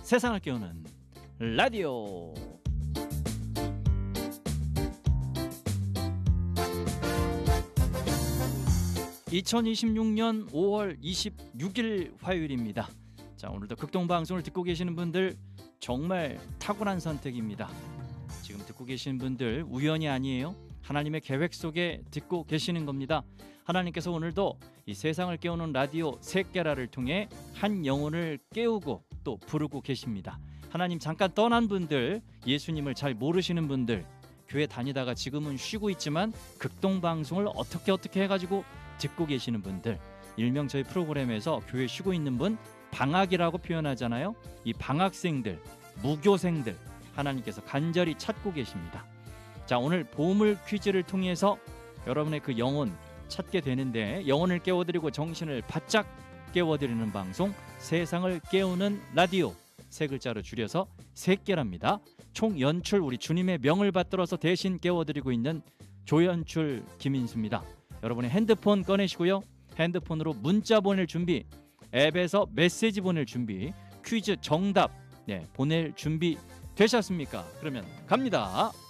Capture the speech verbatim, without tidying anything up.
세상을 깨우는 라디오. 이천이십육 년 오월 이십육일 화요일입니다. 자, 오늘도 극동방송을 듣고 계시는 분들 정말 탁월한 선택입니다. 지금 듣고 계시는 분들 우연이 아니에요. 하나님의 계획 속에 듣고 계시는 겁니다. 하나님께서 오늘도 이 세상을 깨우는 라디오 새깨라를 통해 한 영혼을 깨우고 또 부르고 계십니다. 하나님 잠깐 떠난 분들, 예수님을 잘 모르시는 분들, 교회 다니다가 지금은 쉬고 있지만 극동방송을 어떻게 어떻게 해가지고 듣고 계시는 분들, 일명 저희 프로그램에서 교회 쉬고 있는 분 방학이라고 표현하잖아요. 이 방학생들, 무교생들 하나님께서 간절히 찾고 계십니다. 자, 오늘 보물 퀴즈를 통해서 여러분의 그 영혼 찾게 되는데, 영혼을 깨워드리고 정신을 바짝 깨워드리는 방송 세상을 깨우는 라디오, 세 글자로 줄여서 새깨랍니다. 총 연출 우리 주님의 명을 받들어서 대신 깨워드리고 있는 조연출 김인수입니다. 여러분의 핸드폰 꺼내시고요, 핸드폰으로 문자 보낼 준비, 앱에서 메시지 보낼 준비, 퀴즈 정답 네, 보낼 준비 되셨습니까? 그러면 갑니다.